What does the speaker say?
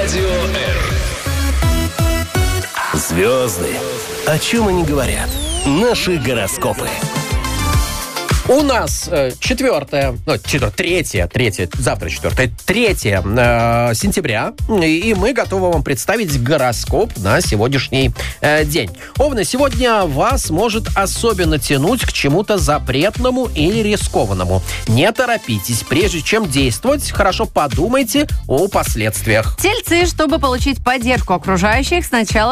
Радио R. Звезды. О чем они говорят? Наши гороскопы. У нас завтра 3 сентября, и мы готовы вам представить гороскоп на сегодняшний день. Овны, сегодня вас может особенно тянуть к чему-то запретному или рискованному. Не торопитесь. Прежде чем действовать, хорошо подумайте о последствиях. Тельцы, чтобы получить поддержку окружающих, сначала